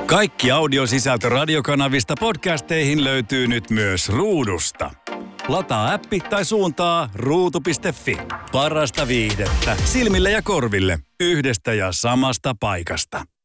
Kaikki audiosisältö radiokanavista podcasteihin löytyy nyt myös Ruudusta. Lataa appi tai suuntaa ruutu.fi. Parasta viihdettä silmille ja korville yhdestä ja samasta paikasta.